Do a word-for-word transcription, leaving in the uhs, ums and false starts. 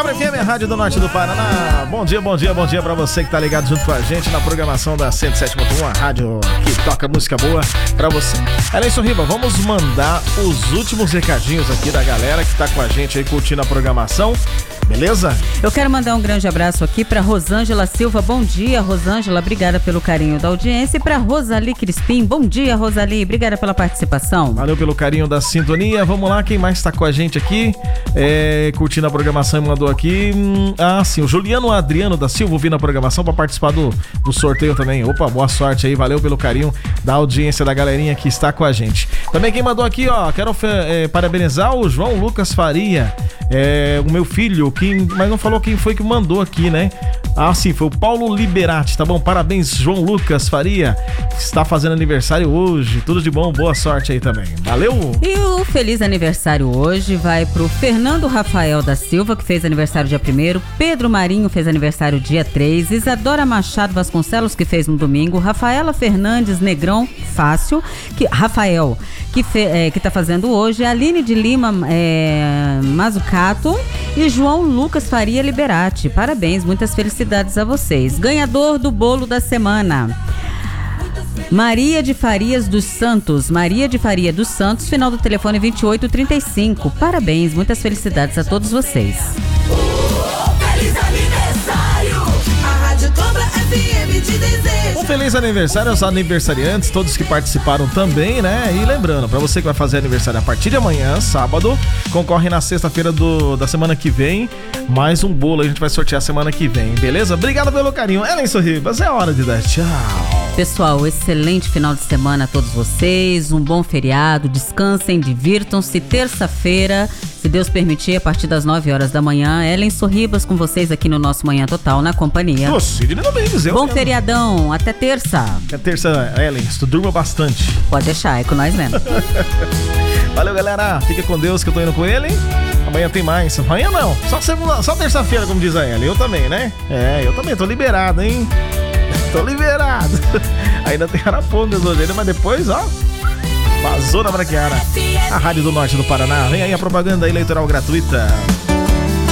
Cabra F M, a Rádio do Norte do Paraná. Bom dia, bom dia, bom dia pra você que tá ligado junto com a gente na programação da cento e sete ponto um, a rádio que toca música boa pra você. Elenson Riba, vamos mandar os últimos recadinhos aqui da galera que tá com a gente aí curtindo a programação. Beleza? Eu quero mandar um grande abraço aqui para Rosângela Silva. Bom dia, Rosângela. Obrigada pelo carinho da audiência. E para Rosali Crispim. Bom dia, Rosali. Obrigada pela participação. Valeu pelo carinho da sintonia. Vamos lá, quem mais está com a gente aqui? É, curtindo a programação e mandou aqui. Hum, ah, sim, o Juliano Adriano da Silva ouvindo a programação para participar do, do sorteio também. Opa, boa sorte aí. Valeu pelo carinho da audiência da galerinha que está com a gente. Também quem mandou aqui, ó, quero é, parabenizar o João Lucas Faria. É, o meu filho, quem, mas não falou quem foi que mandou aqui, né? Ah, sim, foi o Paulo Liberati, tá bom? Parabéns, João Lucas Faria, que está fazendo aniversário hoje. Tudo de bom, boa sorte aí também. Valeu! E o feliz aniversário hoje vai pro Fernando Rafael da Silva, que fez aniversário dia primeiro, Pedro Marinho fez aniversário dia três, Isadora Machado Vasconcelos, que fez no domingo, Rafaela Fernandes Negrão Fácil, que, Rafael, que, fe, é, que tá fazendo hoje, Aline de Lima é, Mazucato e João Lucas Faria Liberati. Parabéns, muitas felicidades a vocês. Ganhador do bolo da semana, Maria de Farias dos Santos. Maria de Faria dos Santos, final do telefone vinte e oito trinta e cinco. Parabéns, muitas felicidades a todos vocês. Feliz aniversário, a Rádio Cobra F M te deseja. Um feliz aniversário aos aniversariantes, todos que participaram também, né? E lembrando, pra você que vai fazer aniversário a partir de amanhã, sábado, concorre na sexta-feira do, da semana que vem, mais um bolo a gente vai sortear semana que vem, beleza? Obrigado pelo carinho. Elenson Ribas, é hora de dar tchau. Pessoal, excelente final de semana a todos vocês, um bom feriado, descansem, divirtam-se. Terça-feira, se Deus permitir, a partir das nove horas da manhã, Elenson Ribas com vocês aqui no nosso Manhã Total, na companhia. Ô, Sidney Domingues, eu Bom mesmo. Feriadão, até terça. Até terça, Elenson, tu durma bastante. Pode deixar, é com nós mesmo. Valeu, galera, fica com Deus que eu tô indo com ele, hein? Amanhã tem mais. Amanhã não, só, segunda, só terça-feira, como diz a Ellen. Eu também, né? É, eu também, tô liberado, hein? Tô liberado. Ainda tem Arapongas hoje, mas depois, ó, vazou na branqueara. A Rádio do Norte do Paraná. Vem aí a propaganda eleitoral gratuita.